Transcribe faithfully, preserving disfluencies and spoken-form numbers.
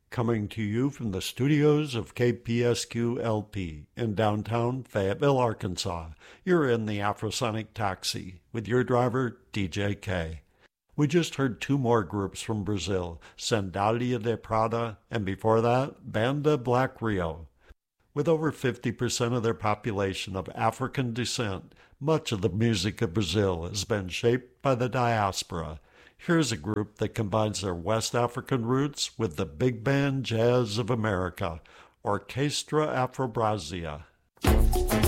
coming to you from the studios of K P S Q L P in downtown Fayetteville, Arkansas. You're in the Afrosonic Taxi with your driver, D J K. We just heard two more groups from Brazil, Sandália de Prada, and before that, Banda Black Rio. With over fifty percent of their population of African descent, much of the music of Brazil has been shaped by the diaspora. Here's a group that combines their West African roots with the big band jazz of America, Orquestra Afro-Brazia.